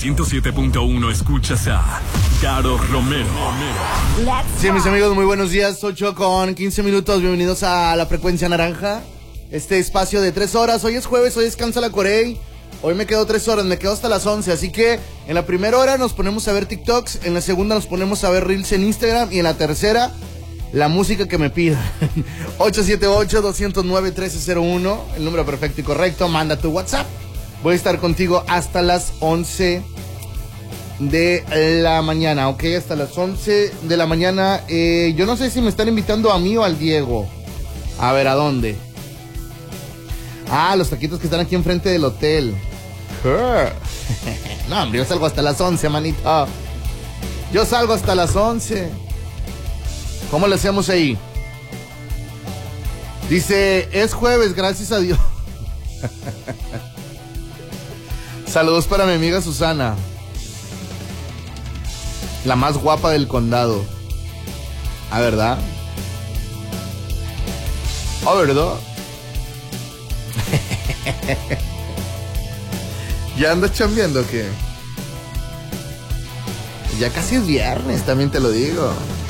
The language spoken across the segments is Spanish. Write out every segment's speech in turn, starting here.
107.1 escuchas a Caro Romero. Sí, mis amigos, muy buenos días. 8:15. Bienvenidos a la frecuencia naranja. Este espacio de 3 horas. Hoy es jueves, hoy descansa la Corey. Hoy me quedo 3 horas, me quedo hasta las 11. Así que en la primera hora nos ponemos a ver TikToks. En la segunda nos ponemos a ver Reels en Instagram. Y en la tercera, la música que me pida. 878-209-1301. El número perfecto y correcto. Manda tu WhatsApp. Voy a estar contigo hasta las 11 de la mañana, ¿ok? Hasta las 11 de la mañana. Yo no sé si me están invitando a mí o al Diego. A ver, ¿a dónde? Ah, los taquitos que están aquí enfrente del hotel. No, hombre, yo salgo hasta las 11, manito. Yo salgo hasta las 11. ¿Cómo le hacemos ahí? Dice, es jueves, gracias a Dios. Saludos para mi amiga Susana, la más guapa del condado. ¿Ah, verdad? ¿Ah, verdad? ¿Ya andas chambeando o qué? Ya casi es viernes, también te lo digo.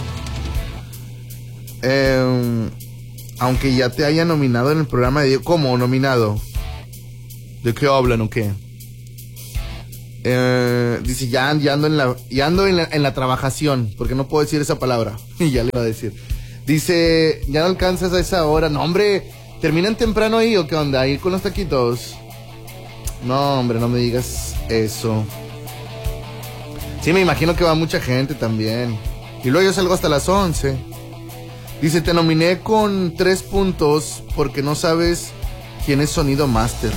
Aunque ya te haya nominado en el programa de... ¿Cómo nominado? ¿De qué hablan o qué? Dice, ya ando en la trabajación, porque no puedo decir esa palabra. Y ya le iba a decir. Dice, ya no alcanzas a esa hora. No, hombre, ¿terminan temprano ahí o qué onda? ¿Ahí con los taquitos? No, hombre, no me digas eso. Sí, me imagino que va mucha gente también. Y luego yo salgo hasta las 11. Dice, te nominé con 3 puntos porque no sabes quién es Sonido Master.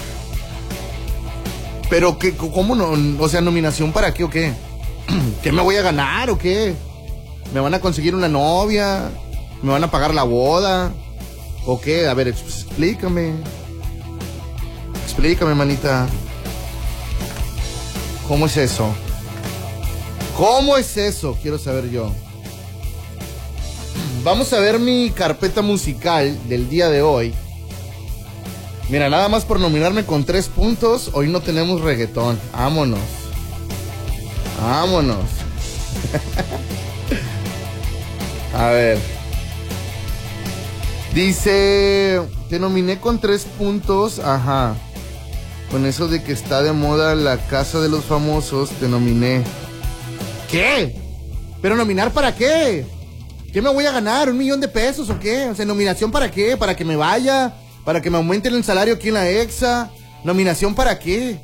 Pero, ¿cómo no? O sea, ¿nominación para qué o qué? ¿Qué me voy a ganar o qué? ¿Me van a conseguir una novia? ¿Me van a pagar la boda? ¿O qué? A ver, explícame. Explícame, manita. ¿Cómo es eso? ¿Cómo es eso? Quiero saber yo. Vamos a ver mi carpeta musical del día de hoy. Mira, nada más por nominarme con 3 puntos, hoy no tenemos reggaetón. Vámonos. Vámonos. A ver. Dice, te nominé con 3 puntos. Ajá. Con eso de que está de moda la casa de los famosos, te nominé. ¿Qué? ¿Pero nominar para qué? ¿Qué me voy a ganar? ¿1 millón de pesos o qué? O sea, ¿nominación para qué? ¿Para que me vaya? ¿Para que me aumenten el salario aquí en la EXA? ¿Nominación para qué?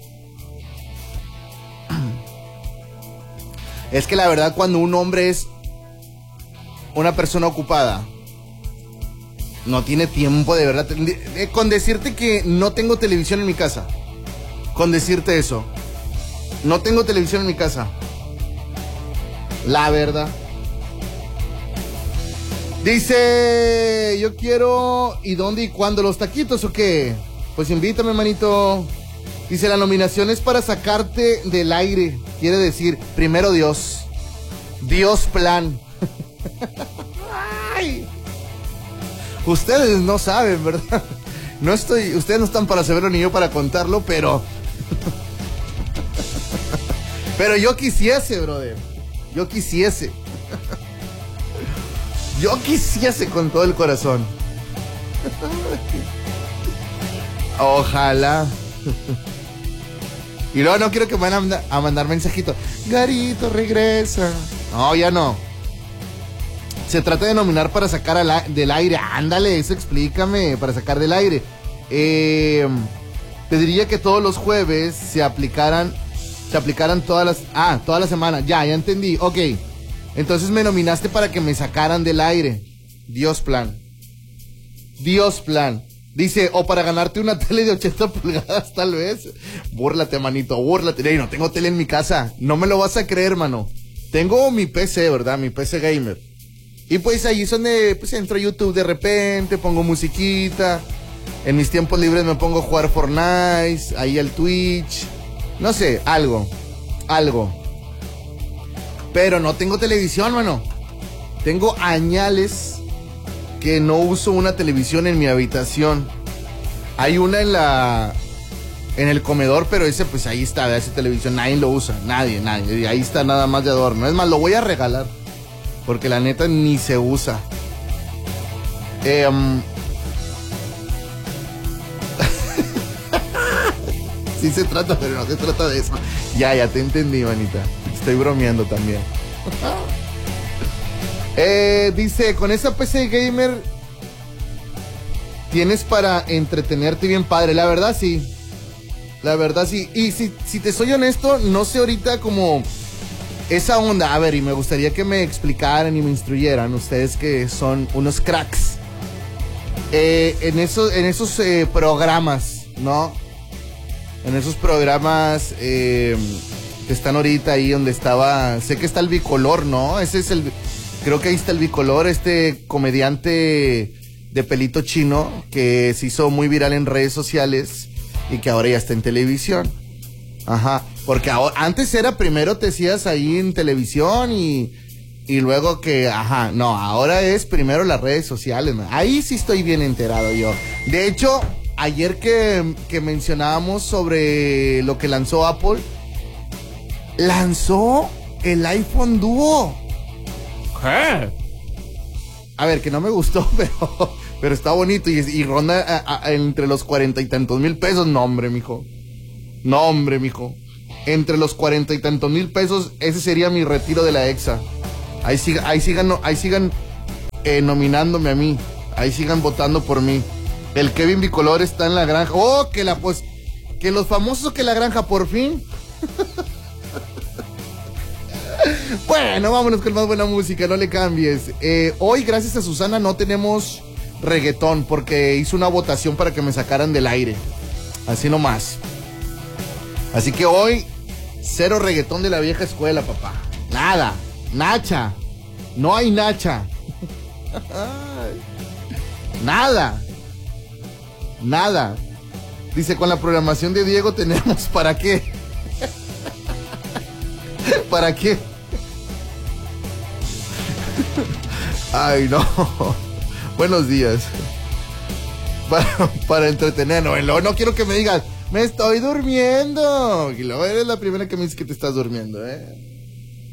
Es que la verdad, cuando un hombre es una persona ocupada, no tiene tiempo de verdad. Con decirte que no tengo televisión en mi casa. Con decirte eso. No tengo televisión en mi casa. La verdad. Dice, yo quiero, ¿y dónde y cuándo los taquitos o qué? Pues invítame, manito. Dice, la nominación es para sacarte del aire. Quiere decir, primero Dios. Dios plan. Ay. Ustedes no saben, ¿verdad? Ustedes no están para saberlo ni yo para contarlo, pero... Pero yo quisiese, brother. Yo quisiese. Yo quisiese con todo el corazón. Ojalá. Y luego no quiero que me vayan a mandar mensajitos. Garito, regresa. No, ya no. Se trata de nominar para sacar del aire. Ándale, eso explícame. Para sacar del aire. Te diría que todos los jueves se aplicaran toda la semana. Ya entendí. Ok. Entonces me nominaste para que me sacaran del aire. Dios plan. Dios plan. Dice, o para ganarte una tele de 80 pulgadas tal vez. Búrlate, manito, búrlate. Ey, no tengo tele en mi casa. No me lo vas a creer, mano. Tengo mi PC, ¿verdad? Mi PC gamer. Y pues ahí es donde pues entro a YouTube de repente, pongo musiquita. En mis tiempos libres me pongo a jugar Fortnite, ahí al Twitch. No sé, algo. Pero no tengo televisión, mano. Tengo añales que no uso una televisión en mi habitación. Hay una en el comedor, pero ese pues ahí está, esa televisión, nadie lo usa, nadie, ahí está nada más de adorno. Es más, lo voy a regalar, porque la neta ni se usa. Sí se trata, pero no se trata de eso. Ya te entendí, manita. Estoy bromeando también. Dice, con esa PC gamer tienes para entretenerte bien padre. La verdad sí. Y si te soy honesto, no sé ahorita como esa onda. A ver, y me gustaría que me explicaran y me instruyeran ustedes que son unos cracks en esos programas, ¿no? En esos programas que están ahorita ahí donde estaba, sé que está el Bicolor, ¿no? Creo que ahí está el Bicolor, este comediante de pelito chino que se hizo muy viral en redes sociales y que ahora ya está en televisión. Ajá, porque antes era primero te hacías ahí en televisión y luego que, ajá, no, ahora es primero las redes sociales, man. Ahí sí estoy bien enterado yo. De hecho, ayer que mencionábamos sobre lo que lanzó Apple, lanzó el iPhone Duo. ¿Qué? A ver, que no me gustó, pero está bonito y ronda entre los 40 y tantos mil pesos. No, hombre, mijo. Entre los 40 y tantos mil pesos, ese sería mi retiro de la EXA. Ahí sigan nominándome a mí. Ahí sigan votando por mí. El Kevin Bicolor está en la granja. Oh, que los famosos, que la granja por fin. Bueno, vámonos con más buena música, no le cambies. Hoy, gracias a Susana, no tenemos reggaetón porque hizo una votación para que me sacaran del aire. Así nomás. Así que hoy, cero reggaetón de la vieja escuela, papá. Nada. Nacha. No hay Nacha. Nada. Dice, con la programación de Diego tenemos ¿para qué? ¿Para qué? Ay, no. Buenos días. Para entretenernos. No quiero que me digas, me estoy durmiendo. Y luego eres la primera que me dice que te estás durmiendo, ¿eh?